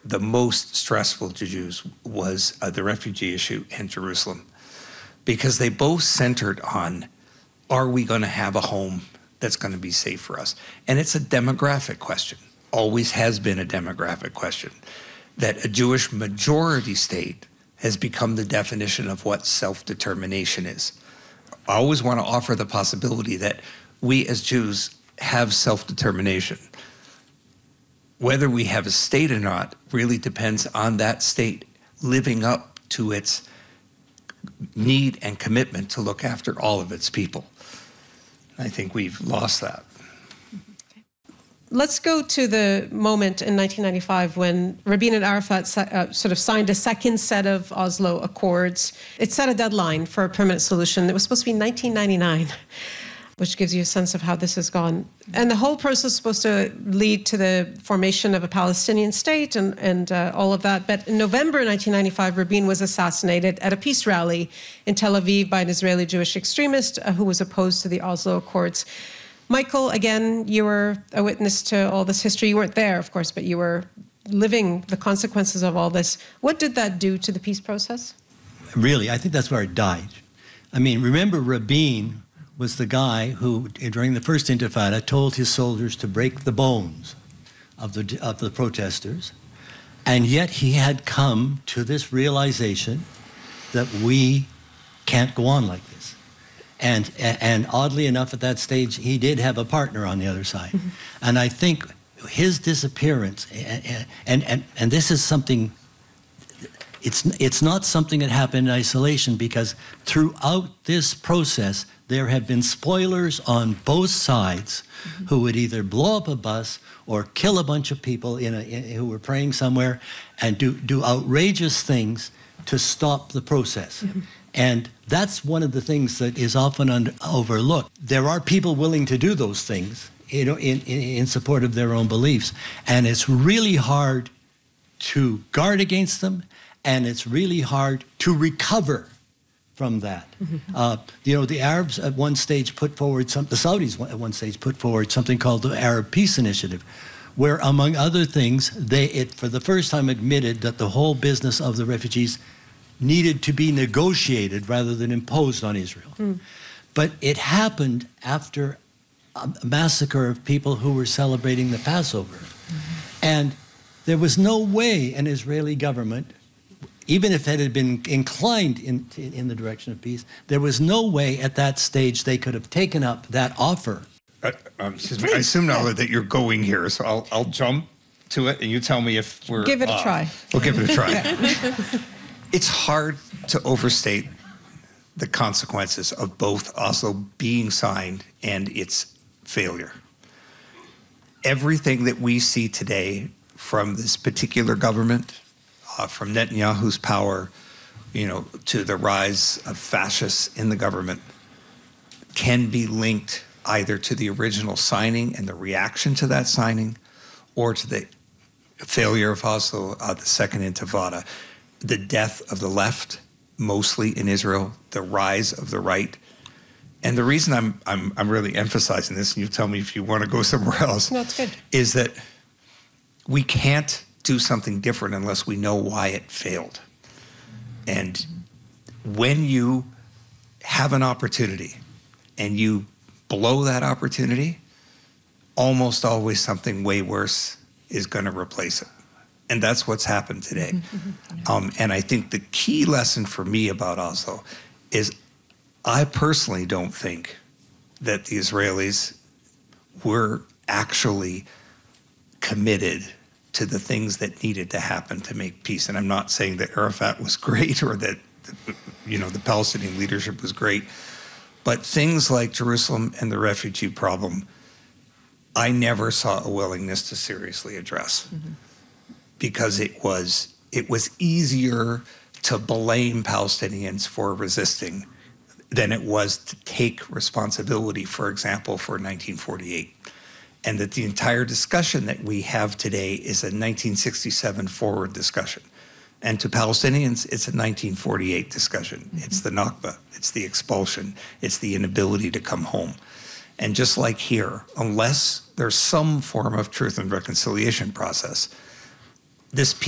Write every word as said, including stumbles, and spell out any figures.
the most stressful to Jews was uh, the refugee issue in Jerusalem, because they both centered on, are we going to have a home that's going to be safe for us? And it's a demographic question, always has been a demographic question, that a Jewish majority state has become the definition of what self-determination is. I always want to offer the possibility that we as Jews have self-determination. Whether we have a state or not really depends on that state living up to its need and commitment to look after all of its people. I think we've lost that. Let's go to the moment in nineteen ninety-five when Rabin and Arafat uh, sort of signed a second set of Oslo Accords. It set a deadline for a permanent solution. It was supposed to be nineteen ninety-nine, which gives you a sense of how this has gone. And the whole process was supposed to lead to the formation of a Palestinian state and, and uh, all of that. But in November nineteen ninety-five, Rabin was assassinated at a peace rally in Tel Aviv by an Israeli Jewish extremist uh, who was opposed to the Oslo Accords. Michael, again, you were a witness to all this history. You weren't there, of course, but you were living the consequences of all this. What did that do to the peace process? Really, I think that's where it died. I mean, remember Rabin was the guy who, during the first Intifada, told his soldiers to break the bones of the, of the protesters. And yet he had come to this realization that we can't go on like this. And, and oddly enough, at that stage, he did have a partner on the other side. Mm-hmm. And I think his disappearance, and, and, and, and this is something, it's, it's not something that happened in isolation, because throughout this process, there have been spoilers on both sides mm-hmm. who would either blow up a bus or kill a bunch of people in a, in, who were praying somewhere and do, do outrageous things to stop the process. Mm-hmm. And that's one of the things that is often under, overlooked. There are people willing to do those things, you know, in, in, in support of their own beliefs. And it's really hard to guard against them, and it's really hard to recover from that. Mm-hmm. uh, you know, the Arabs at one stage put forward, some, the Saudis at one stage put forward something called the Arab Peace Initiative, where, among other things, they, it for the first time admitted that the whole business of the refugees needed to be negotiated rather than imposed on Israel. Mm. But it happened after a massacre of people who were celebrating the Passover. Mm-hmm. And there was no way an Israeli government, even if it had been inclined in, in the direction of peace, there was no way at that stage they could have taken up that offer. Uh, um, excuse me, I assume now that you're going here, so I'll, I'll jump to it and you tell me if we're... Give it a uh, try. We'll give it a try. It's hard to overstate the consequences of both Oslo being signed and its failure. Everything that we see today from this particular government, uh, from Netanyahu's power, you know, to the rise of fascists in the government, can be linked either to the original signing and the reaction to that signing, or to the failure of Oslo, uh, the second Intifada. The death of the left, mostly in Israel, the rise of the right. And the reason I'm, I'm, I'm really emphasizing this, and you tell me if you want to go somewhere else, no, it's good. is that we can't do something different unless we know why it failed. And when you have an opportunity and you blow that opportunity, almost always something way worse is going to replace it. And that's what's happened today. Mm-hmm. um, and I think the key lesson for me about Oslo is I personally don't think that the Israelis were actually committed to the things that needed to happen to make peace. And I'm not saying that Arafat was great or that, you know, the Palestinian leadership was great, but things like Jerusalem and the refugee problem, I never saw a willingness to seriously address. Mm-hmm. Because it was it was easier to blame Palestinians for resisting than it was to take responsibility, for example, for nineteen forty-eight. And that the entire discussion that we have today is a nineteen sixty-seven forward discussion. And to Palestinians, it's a nineteen forty-eight discussion. Mm-hmm. It's the Nakba, it's the expulsion, it's the inability to come home. And just like here, unless there's some form of truth and reconciliation process, this